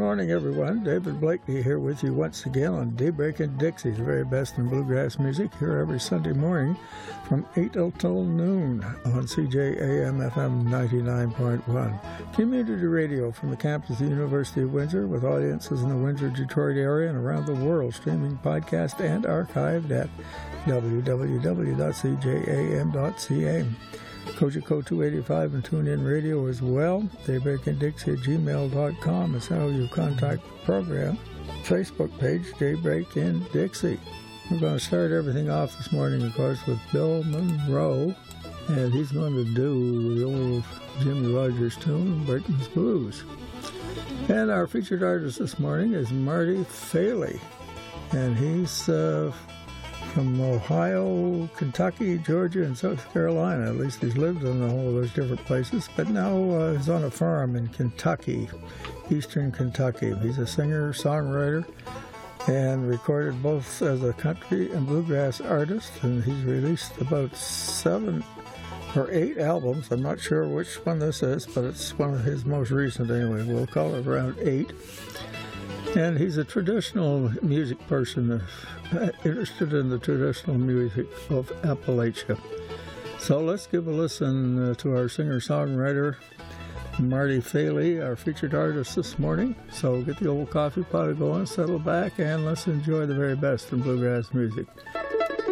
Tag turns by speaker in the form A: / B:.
A: morning, everyone. David Blakely here with you once again on Daybreak in Dixie, the very best in bluegrass music, here every Sunday morning from 8 till noon on CJAM FM 99.1. Community radio from the campus of the University of Windsor, with audiences in the Windsor, Detroit area and around the world, streaming podcast and archived at www.cjam.ca. Kojiko 285 and TuneIn Radio as well. DaybreakInDixie@gmail.com is how you contact the program. Facebook page, Daybreak in Dixie. We're going to start everything off this morning, of course, with Bill Monroe, and he's going to do the old Jimmy Rogers tune, Burton's Blues. And our featured artist this morning is Marty Faley, and he's from Ohio, Kentucky, Georgia, and South Carolina. At least he's lived in all of those different places, but now he's on a farm in Kentucky, eastern Kentucky. He's a singer, songwriter, and recorded both as a country and bluegrass artist, and he's released about 7 or 8 albums. I'm not sure which one this is, but it's one of his most recent anyway. We'll call it around 8. And he's a traditional music person, interested in the traditional music of Appalachia. So let's give a listen to our singer-songwriter, Marty Faley, our featured artist this morning. So get the old coffee pot going, settle back, and let's enjoy the very best in bluegrass music.